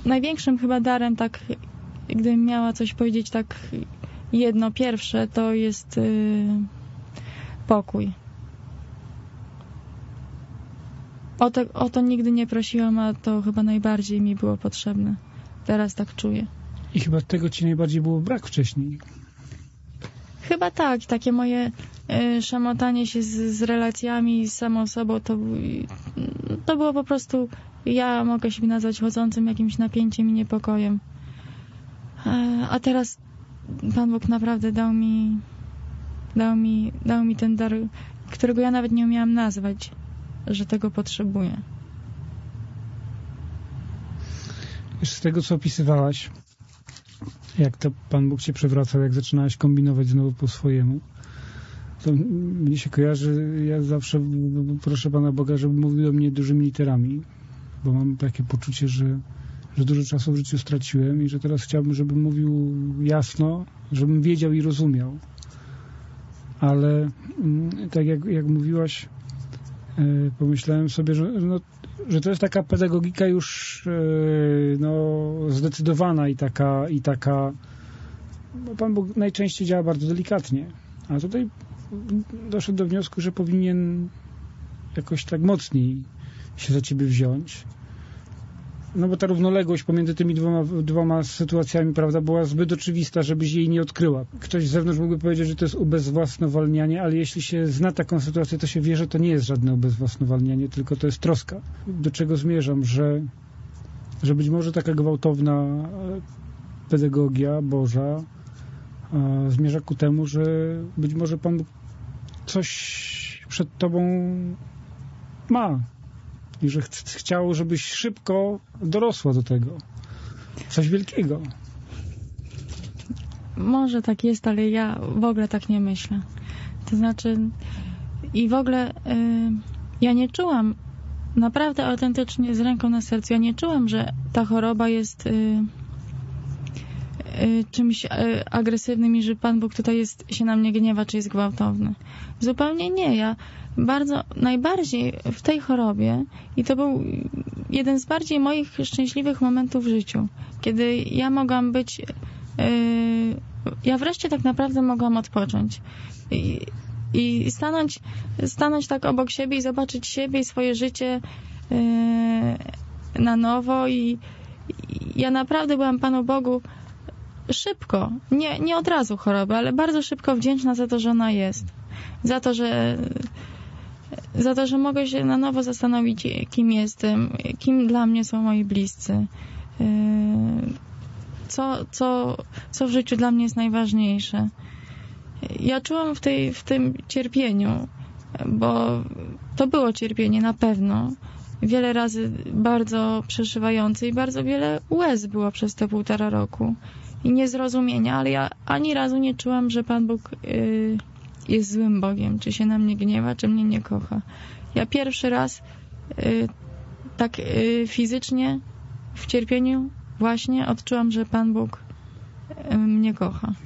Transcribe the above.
największym chyba darem, tak gdybym miała coś powiedzieć tak jedno pierwsze, to jest pokój. O to nigdy nie prosiłam, a to chyba najbardziej mi było potrzebne. Teraz tak czuję. I chyba tego ci najbardziej było brak wcześniej. Chyba tak. Takie moje szamotanie się z relacjami, z samą sobą, to było po prostu, ja mogę się nazwać chodzącym jakimś napięciem i niepokojem. A teraz Pan Bóg naprawdę dał mi ten dar, którego ja nawet nie umiałam nazwać, że tego potrzebuję. Z tego, co opisywałaś, jak to Pan Bóg cię przewracał, jak zaczynałaś kombinować znowu po swojemu, to mnie się kojarzy, ja zawsze proszę Pana Boga, żeby mówił do mnie dużymi literami, bo mam takie poczucie, że dużo czasu w życiu straciłem i że teraz chciałbym, żeby mówił jasno, żebym wiedział i rozumiał. Ale tak jak mówiłaś, pomyślałem sobie, że to jest taka pedagogika już zdecydowana i taka Pan Bóg najczęściej działa bardzo delikatnie, a tutaj doszedł do wniosku, że powinien jakoś tak mocniej się za ciebie wziąć. No bo ta równoległość pomiędzy tymi dwoma sytuacjami, prawda, była zbyt oczywista, żebyś jej nie odkryła. Ktoś z zewnątrz mógłby powiedzieć, że to jest ubezwłasnowalnianie, ale jeśli się zna taką sytuację, to się wie, że to nie jest żadne ubezwłasnowalnianie, tylko to jest troska. Do czego zmierzam, że być może taka gwałtowna pedagogia Boża zmierza ku temu, że być może Pan Bóg coś przed tobą ma. I że chciał, żebyś szybko dorosła do tego. Coś wielkiego. Może tak jest, ale ja w ogóle tak nie myślę. To znaczy i w ogóle ja nie czułam, naprawdę autentycznie z ręką na sercu, ja nie czułam, że ta choroba jest czymś agresywnym i że Pan Bóg tutaj się na mnie gniewa, czy jest gwałtowny. Zupełnie nie. Ja najbardziej w tej chorobie, i to był jeden z bardziej moich szczęśliwych momentów w życiu, kiedy ja mogłam być, ja wreszcie tak naprawdę mogłam odpocząć i stanąć tak obok siebie i zobaczyć siebie i swoje życie na nowo i ja naprawdę byłam Panu Bogu szybko, nie od razu choroby, ale bardzo szybko wdzięczna za to, że ona jest. Za to, że mogę się na nowo zastanowić, kim jestem, kim dla mnie są moi bliscy, co w życiu dla mnie jest najważniejsze. Ja czułam w tym cierpieniu, bo to było cierpienie na pewno, wiele razy bardzo przeszywające i bardzo wiele łez było przez te 1,5 roku i niezrozumienia, ale ja ani razu nie czułam, że Pan Bóg jest złym Bogiem, czy się na mnie gniewa, czy mnie nie kocha. Ja pierwszy raz tak fizycznie w cierpieniu właśnie odczułam, że Pan Bóg mnie kocha.